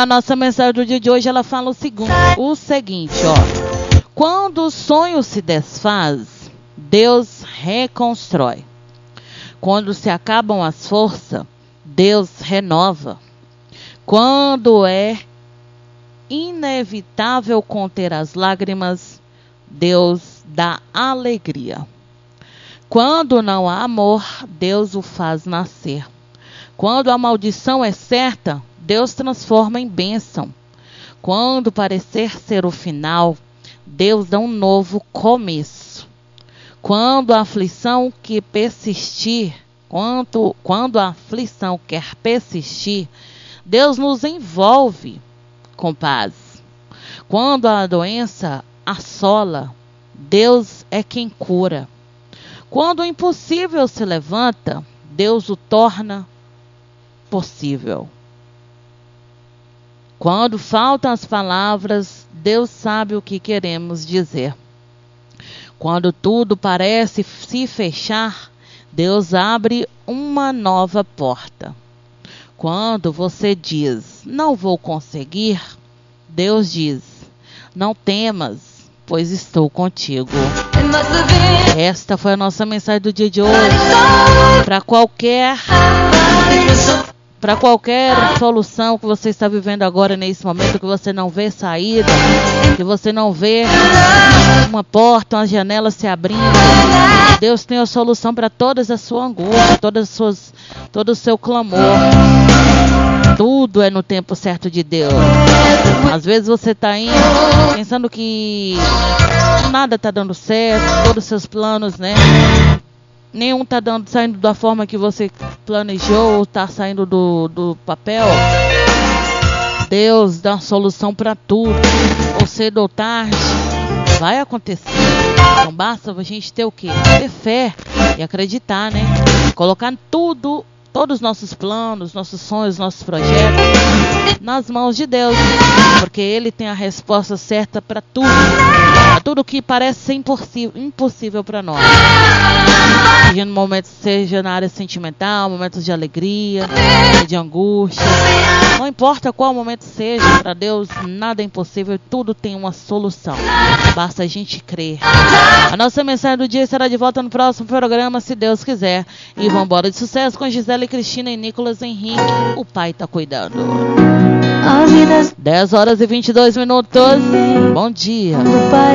a nossa mensagem do dia de hoje, ela fala o seguinte, ó. Quando o sonho se desfaz, Deus reconstrói. Quando se acabam as forças, Deus renova. Quando é inevitável conter as lágrimas, Deus dá alegria. Quando não há amor, Deus o faz nascer. Quando a maldição é certa, Deus transforma em bênção. Quando parecer ser o final, Deus dá um novo começo. Quando a aflição que persistir, quando a aflição quer persistir, Deus nos envolve com paz. Quando a doença assola, Deus é quem cura. Quando o impossível se levanta, Deus o torna possível. Quando faltam as palavras, Deus sabe o que queremos dizer. Quando tudo parece se fechar, Deus abre uma nova porta. Quando você diz, não vou conseguir, Deus diz, não temas, pois estou contigo. Esta foi a nossa mensagem do dia de hoje. Para qualquer solução que você está vivendo agora nesse momento, que você não vê saída, que você não vê uma porta, uma janela se abrindo, Deus tem a solução para todas as suas angústias, todo o seu clamor. Tudo é no tempo certo de Deus. Às vezes você está indo pensando que nada está dando certo, todos os seus planos, né? Nenhum está saindo da forma que você planejou ou está saindo do papel. Deus dá uma solução para tudo. Ou cedo ou tarde, vai acontecer. Não basta a gente ter o quê? Ter fé e acreditar, né? Colocar tudo, todos os nossos planos, nossos sonhos, nossos projetos nas mãos de Deus. Porque Ele tem a resposta certa para tudo. Para tudo que parece ser impossível para nós. Seja no momento, seja na área sentimental, momentos de alegria, de angústia. Não importa qual momento seja, para Deus nada é impossível, tudo tem uma solução. Basta a gente crer. A nossa mensagem do dia será de volta no próximo programa, se Deus quiser. E vamos embora de sucesso com Gisele Cristina e Nicolas Henrique. O Pai tá cuidando. 10 horas e 22 minutos. Bom dia.